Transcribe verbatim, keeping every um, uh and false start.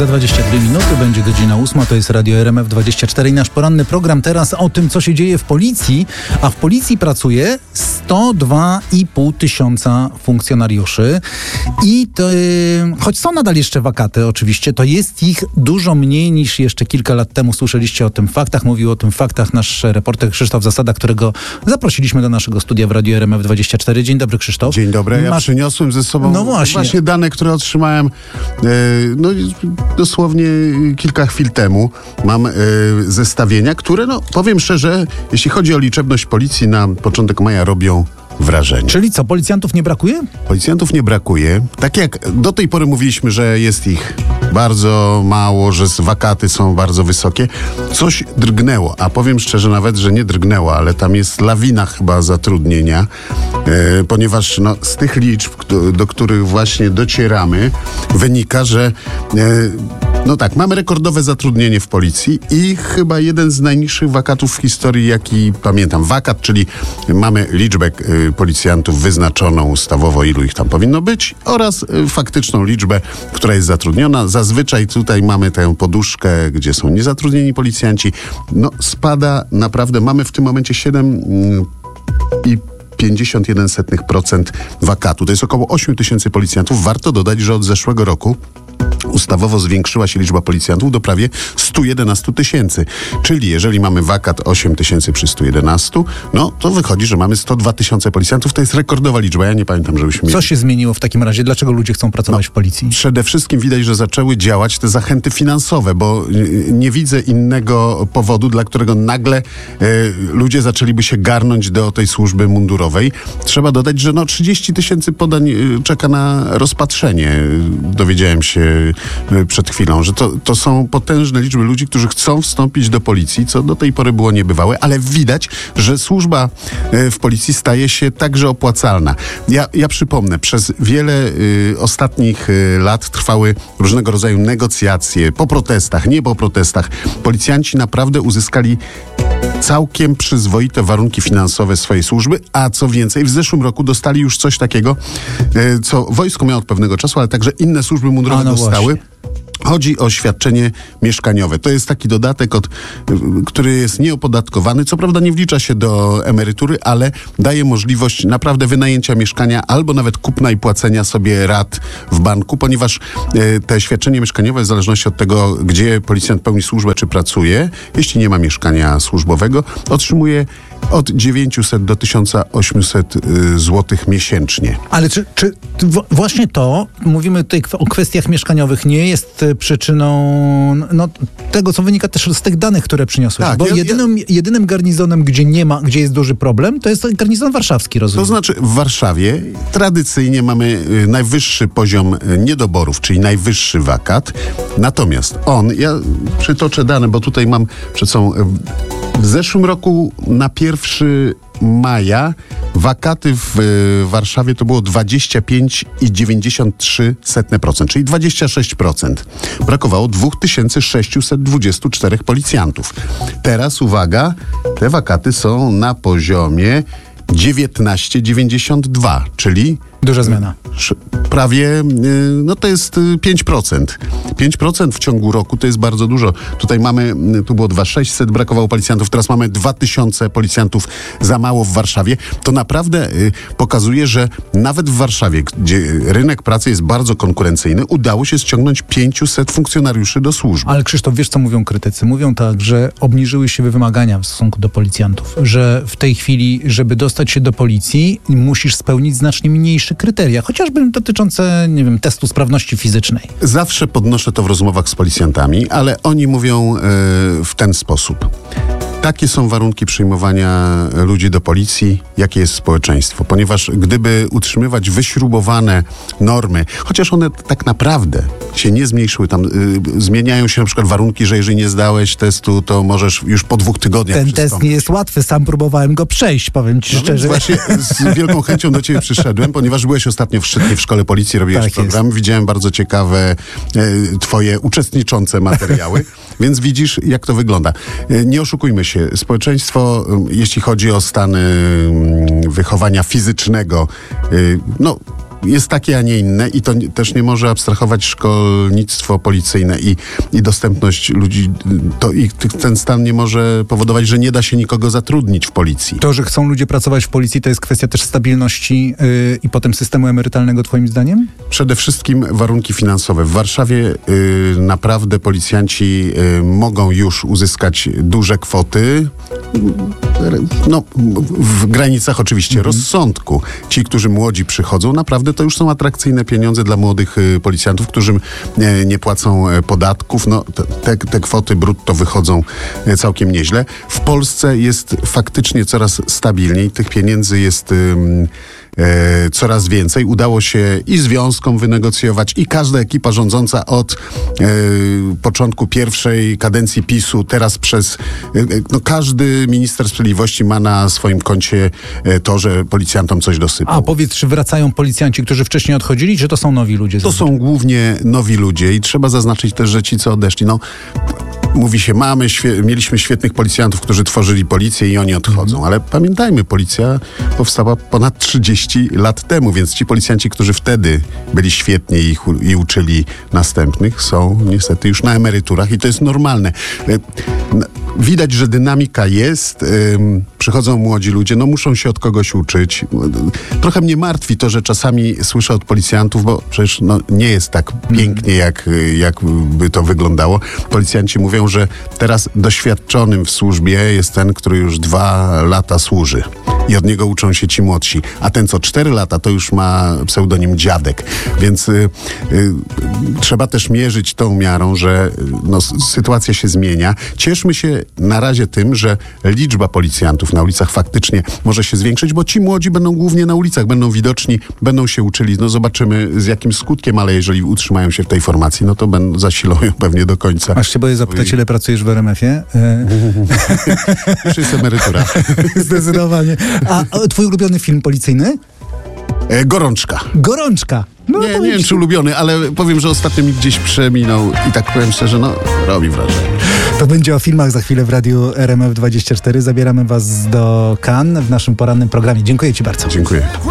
Za dwadzieścia dwie minuty będzie godzina ósma, to jest Radio R M F dwadzieścia cztery i nasz poranny program teraz o tym, co się dzieje w policji, a w policji pracuje sto dwa i pół tysiąca funkcjonariuszy i to, choć są nadal jeszcze wakaty oczywiście, to jest ich dużo mniej niż jeszcze kilka lat temu. Słyszeliście o tym faktach, mówił o tym faktach nasz reporter Krzysztof Zasada, którego zaprosiliśmy do naszego studia w Radio R M F dwadzieścia cztery. Dzień dobry, Krzysztof. Dzień dobry, ja Masz... przyniosłem ze sobą no właśnie. właśnie dane, które otrzymałem e, no, dosłownie kilka chwil temu. Mam e, zestawienia, które, no powiem szczerze, jeśli chodzi o liczebność policji na początek maja, robią wrażenie. Czyli co, policjantów nie brakuje? Policjantów nie brakuje. Tak jak do tej pory mówiliśmy, że jest ich bardzo mało, że wakaty są bardzo wysokie. Coś drgnęło, a powiem szczerze nawet, że nie drgnęło, ale tam jest lawina chyba zatrudnienia, e, ponieważ no, z tych liczb, do, do których właśnie docieramy, wynika, że e, no tak, mamy rekordowe zatrudnienie w policji i chyba jeden z najniższych wakatów w historii, jaki pamiętam. Wakat, czyli mamy liczbę y, policjantów wyznaczoną ustawowo, ilu ich tam powinno być, oraz y, faktyczną liczbę, która jest zatrudniona. Zazwyczaj tutaj mamy tę poduszkę, gdzie są niezatrudnieni policjanci. No spada naprawdę, mamy w tym momencie siedem i pięćdziesiąt jeden procent wakatu. To jest około osiem tysięcy policjantów. Warto dodać, że od zeszłego roku ustawowo zwiększyła się liczba policjantów do prawie sto jedenaście tysięcy. Czyli jeżeli mamy wakat osiem tysięcy przy stu jedenastu, no to wychodzi, że mamy sto dwa tysiące policjantów. To jest rekordowa liczba. Ja nie pamiętam, żebyśmy mieli. Co się zmieniło w takim razie? Dlaczego ludzie chcą pracować no, w policji? Przede wszystkim widać, że zaczęły działać te zachęty finansowe, bo nie widzę innego powodu, dla którego nagle e, ludzie zaczęliby się garnąć do tej służby mundurowej. Trzeba dodać, że no trzydzieści tysięcy podań e, czeka na rozpatrzenie. Dowiedziałem się przed chwilą, że to, to są potężne liczby ludzi, którzy chcą wstąpić do policji, co do tej pory było niebywałe, ale widać, że służba w policji staje się także opłacalna. Ja, ja przypomnę, przez wiele y, ostatnich y, lat trwały różnego rodzaju negocjacje, po protestach, nie po protestach. Policjanci naprawdę uzyskali całkiem przyzwoite warunki finansowe swojej służby, a co więcej, w zeszłym roku dostali już coś takiego, y, co wojsko miało od pewnego czasu, ale także inne służby mundurowe a, no dostały. Właśnie. Chodzi o świadczenie mieszkaniowe. To jest taki dodatek, od, który jest nieopodatkowany. Co prawda nie wlicza się do emerytury, ale daje możliwość naprawdę wynajęcia mieszkania albo nawet kupna i płacenia sobie rat w banku, ponieważ e, te świadczenie mieszkaniowe w zależności od tego, gdzie policjant pełni służbę czy pracuje, jeśli nie ma mieszkania służbowego, otrzymuje od dziewięćset do tysiąc osiemset złotych miesięcznie. Ale czy, czy w, właśnie to, mówimy tutaj o kwestiach mieszkaniowych, nie jest przyczyną no, tego, co wynika też z tych danych, które przyniosłeś? Tak, Bo ja, jedynym, ja... jedynym garnizonem, gdzie nie ma, gdzie jest duży problem, to jest garnizon warszawski, rozumiem. To znaczy w Warszawie tradycyjnie mamy najwyższy poziom niedoborów, czyli najwyższy wakat. Natomiast on, ja przytoczę dane, bo tutaj mam przed sobą. W zeszłym roku na pierwszego maja wakaty w y, Warszawie to było dwadzieścia pięć i dziewięćdziesiąt trzy procent, czyli dwadzieścia sześć procent. Brakowało dwa tysiące sześćset dwadzieścia cztery policjantów. Teraz, uwaga, te wakaty są na poziomie dziewiętnaście przecinek dziewięćdziesiąt dwa, czyli duża zmiana. Prawie, no to jest pięć procent. pięć procent w ciągu roku to jest bardzo dużo. Tutaj mamy, tu było dwa tysiące sześćset, brakowało policjantów, teraz mamy dwa tysiące policjantów za mało w Warszawie. To naprawdę y, pokazuje, że nawet w Warszawie, gdzie rynek pracy jest bardzo konkurencyjny, udało się ściągnąć pięćset funkcjonariuszy do służby. Ale Krzysztof, wiesz co mówią krytycy? Mówią tak, że obniżyły się wymagania w stosunku do policjantów, że w tej chwili, żeby dostać się do policji, musisz spełnić znacznie mniejsze kryteria, chociażby dotyczące, nie wiem, testu sprawności fizycznej. Zawsze podnoszę to w rozmowach z policjantami, ale oni mówią yy, w ten sposób. Takie są warunki przyjmowania ludzi do policji, jakie jest społeczeństwo. Ponieważ gdyby utrzymywać wyśrubowane normy, chociaż one tak naprawdę się nie zmniejszyły, tam y, zmieniają się na przykład warunki, że jeżeli nie zdałeś testu, to możesz już po dwóch tygodniach Ten przystąpić. test nie jest łatwy, sam próbowałem go przejść, powiem ci no szczerze. Właśnie z wielką chęcią do ciebie przyszedłem, ponieważ byłeś ostatnio w Szczytnie w Szkole Policji, robiłeś tak program, jest. Widziałem bardzo ciekawe e, twoje uczestniczące materiały, więc widzisz, jak to wygląda. E, nie oszukujmy się, społeczeństwo, jeśli chodzi o stan wychowania fizycznego, no jest takie, a nie inne i to nie, też nie może abstrahować szkolnictwo policyjne i, i dostępność ludzi. To i ten stan nie może powodować, że nie da się nikogo zatrudnić w policji. To, że chcą ludzie pracować w policji, to jest kwestia też stabilności yy, i potem systemu emerytalnego, twoim zdaniem? Przede wszystkim warunki finansowe. W Warszawie y, naprawdę policjanci y, mogą już uzyskać duże kwoty, no w granicach oczywiście mhm. rozsądku. Ci, którzy młodzi przychodzą, naprawdę to już są atrakcyjne pieniądze dla młodych y, policjantów, którzy y, nie płacą y, podatków. No te, te kwoty brutto wychodzą y, całkiem nieźle. W Polsce jest faktycznie coraz stabilniej. Tych pieniędzy jest y, E, coraz więcej. Udało się i związkom wynegocjować, i każda ekipa rządząca od e, początku pierwszej kadencji PiSu, teraz przez e, no, każdy minister sprawiedliwości ma na swoim koncie e, to, że policjantom coś dosypał. A powiedz, czy wracają policjanci, którzy wcześniej odchodzili, czy to są nowi ludzie? To są głównie nowi ludzie i trzeba zaznaczyć też, że ci, co odeszli, no mówi się, mamy, świe- mieliśmy świetnych policjantów, którzy tworzyli policję i oni odchodzą, mm. ale pamiętajmy, policja powstała ponad trzydzieści lat temu, więc ci policjanci, którzy wtedy byli świetni i, i uczyli następnych, są niestety już na emeryturach i to jest normalne. Widać, że dynamika jest, ym, przychodzą młodzi ludzie, no muszą się od kogoś uczyć. Trochę mnie martwi to, że czasami słyszę od policjantów, bo przecież no, nie jest tak pięknie, jak, jak by to wyglądało. Policjanci mówią, że teraz doświadczonym w służbie jest ten, który już dwa lata służy i od niego uczą się ci młodsi, a ten co cztery lata to już ma pseudonim dziadek, więc y, y, trzeba też mierzyć tą miarą, że no, sytuacja się zmienia. Cieszmy się na razie tym, że liczba policjantów na ulicach faktycznie może się zwiększyć, bo ci młodzi będą głównie na ulicach, będą widoczni, będą się uczyli, no zobaczymy z jakim skutkiem, ale jeżeli utrzymają się w tej formacji, no to będą, zasilą ją pewnie do końca. Aż się boję zapytać, ile pracujesz w er em efie? Już jest emerytura. Zdecydowanie. A twój ulubiony film policyjny? E, gorączka. Gorączka. No, nie, nie wiem, czy ulubiony, ale powiem, że ostatnio mi gdzieś przeminął i tak powiem szczerze, no robi wrażenie. To będzie o filmach za chwilę w Radiu R M F dwadzieścia cztery. Zabieramy was do Cannes w naszym porannym programie. Dziękuję ci bardzo. Dziękuję.